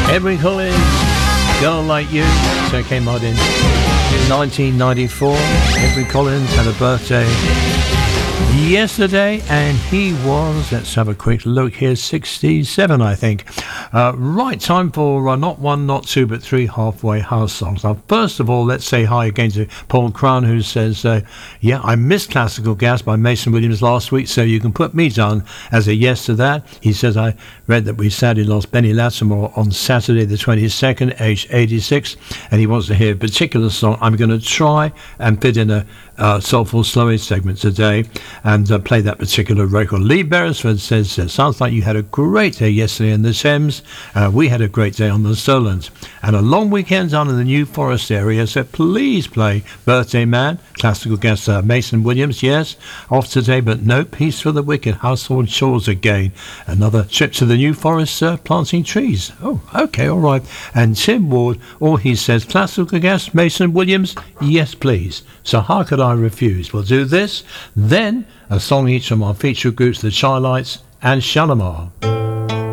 Edwyn Collins, Girl Like You. So it came out in 1994. Edwyn Collins had a birthday yesterday, and he was, let's have a quick look here, 67, I think. Right, time for not one, not two, but three halfway house songs. Now, first of all, let's say hi again to Paul Crown, who says, yeah, I missed Classical Gas by Mason Williams last week, so you can put me down as a yes to that. He says, I read that we sadly lost Benny Lattimore on Saturday the 22nd, aged 86, and he wants to hear a particular song. I'm going to try and fit in a Soulful Slow segment today and play that particular record. Lee Beresford says, sounds like you had a great day yesterday in the Thames. We had a great day on the Solent and a long weekend down in the New Forest area, so please play Birthday Man, Classical Guest Mason Williams. Yes, off today, but no Peace for the Wicked, Household Chores again. Another trip to the New Forest, planting trees. Oh, okay, all right. And Tim Ward, all he says, Classical Guest Mason Williams, yes please. So how could I refuse? We'll do this, then a song each from our feature groups, the Chi-Lites and Shalimar.